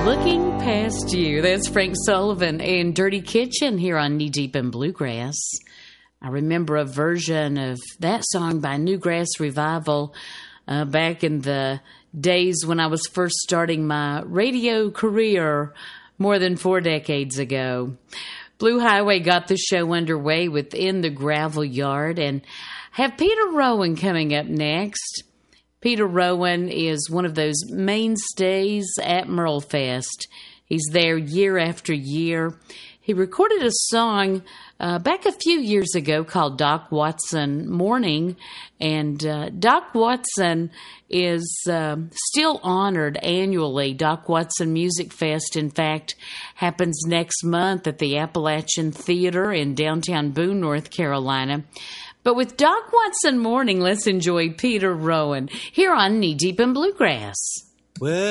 Looking Past You. That's Frank Sullivan and Dirty Kitchen here on Knee Deep in Bluegrass. I remember a version of that song by Newgrass Revival back in the days when I was first starting my radio career more than 4 decades ago. Blue Highway got the show underway with In the Gravel Yard, and have Peter Rowan coming up next. Peter Rowan is one of those mainstays at Merlefest. He's there year after year. He recorded a song back a few years ago called Doc Watson Morning, and Doc Watson is still honored annually. Doc Watson Music Fest, in fact, happens next month at the Appalachian Theater in downtown Boone, North Carolina. But with Doc Watson Morning, let's enjoy Peter Rowan here on Knee Deep in Bluegrass. Well,